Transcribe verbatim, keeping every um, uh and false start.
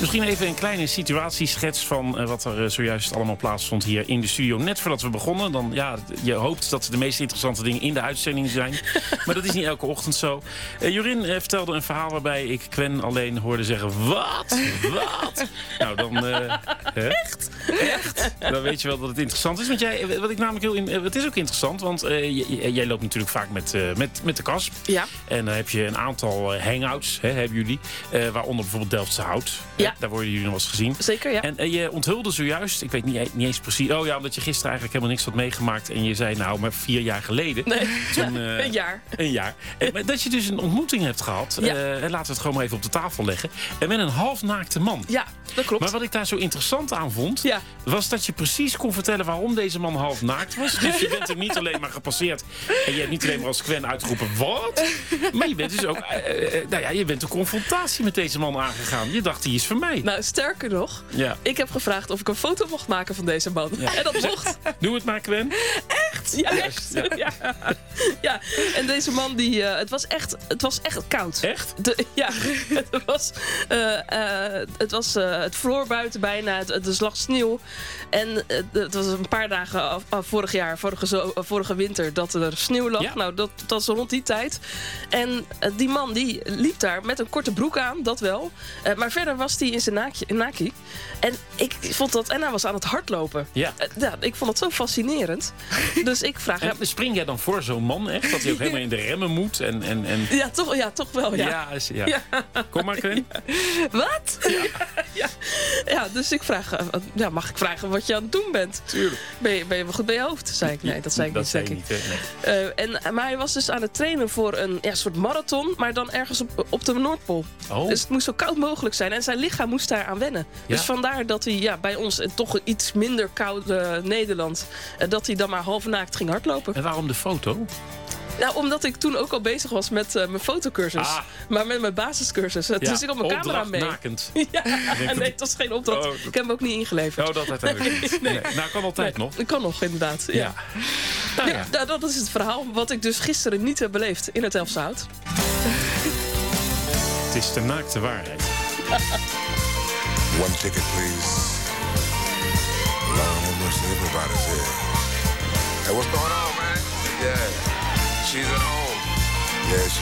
Misschien even een kleine situatieschets van uh, wat er uh, zojuist allemaal plaatsvond hier in de studio. Net voordat we begonnen. Dan, ja, je hoopt dat de meest interessante dingen in de uitzending zijn. Maar dat is niet elke ochtend zo. Uh, Jorin uh, vertelde een verhaal waarbij ik Gwen alleen hoorde zeggen... Wat? Wat? Nou, dan... Uh, Echt? Echt? Dan weet je wel dat het interessant is. Want jij, wat ik namelijk heel... In, uh, het is ook interessant, want uh, j, jij loopt natuurlijk vaak met, uh, met, met de Kasp. Ja. En dan heb je een aantal uh, hangouts, hè, hebben jullie. Uh, waaronder bijvoorbeeld Delftse Hout. Ja. Daar worden jullie nog eens gezien. Zeker, ja. En uh, je onthulde zojuist, ik weet niet, niet eens precies... Oh ja, omdat je gisteren eigenlijk helemaal niks had meegemaakt. En je zei, nou, maar vier jaar geleden. Nee, toen, ja, uh, een jaar. Een jaar. En, maar dat je dus een ontmoeting hebt gehad. Ja. Uh, laten we het gewoon maar even op de tafel leggen. En met een halfnaakte man. Ja, dat klopt. Maar wat ik daar zo interessant aan vond... Ja. was dat je precies kon vertellen waarom deze man half naakt was. Dus je bent hem niet alleen maar gepasseerd. En je hebt niet alleen maar als Gwen uitgeroepen, wat? Maar je bent dus ook... Uh, uh, nou ja, je bent een confrontatie met deze man aangegaan. Je dacht, die is voor mij. Nou, sterker nog, Ja. ik heb gevraagd of ik een foto mocht maken van deze man. Ja. En dat mocht. Doe het maar, Gwen. Echt? Ja, echt. Ja. Ja. Ja. En deze man, die, uh, het, was echt, het was echt koud. Echt? De, ja, het was, uh, uh, het, was uh, het vroor buiten bijna, het, het lag sneeuw. En uh, het was een paar dagen af, af, vorig jaar, vorige, zo, uh, vorige winter, dat er sneeuw lag. Ja. Nou, dat, dat was rond die tijd. En uh, die man, die liep daar met een korte broek aan, dat wel. Uh, maar verder was hij in zijn naakje, naki. En ik vond dat, en hij was aan het hardlopen. Ja. Uh, ja, ik vond het zo fascinerend. Dus ik vraag hem... En spring jij dan voor zo'n man echt? Dat hij ook helemaal in de remmen moet? En, en, en... Ja, toch, ja, toch wel, ja. Ja, is- ja. Ja. Kom maar, Gwen. Wat? Ja. Ja. Ja, dus ik vraag, uh, ja, mag ik vragen wat je aan het doen bent? Tuurlijk. Ben je, ben je wel goed bij je hoofd? Zei ik. Nee, dat zei ik dat niet, zei denk je ik. niet, hè? Nee. Uh, en, maar hij was dus aan het trainen voor een ja, soort marathon, maar dan ergens op, op de Noordpool. Oh. Dus het moest zo koud mogelijk zijn en zijn lichaam moest daar aan wennen. Ja. Dus vandaar dat hij ja, bij ons in toch iets minder koude Nederland, uh, dat hij dan maar half naakt ging hardlopen. En waarom de foto? Nou, omdat ik toen ook al bezig was met uh, mijn fotocursus. Ah. Maar met mijn basiscursus. Ja, dus ik had mijn camera mee. nakend. Ja, en nee, het was geen opdracht. Oh, dat- Ik heb hem ook niet ingeleverd. Oh, dat uiteindelijk niet. Nee. Nou, kan altijd Nee, nog. dat kan nog, inderdaad. Ja. Ja. Nou Ja, ja. nou, dat is het verhaal wat ik dus gisteren niet heb beleefd in het Delftse Hout. Het is de naakte waarheid. One ticket, please. Lord have mercy, everybody's here. Hey, what's going on, man? Yeah. She's at home. Yeah, she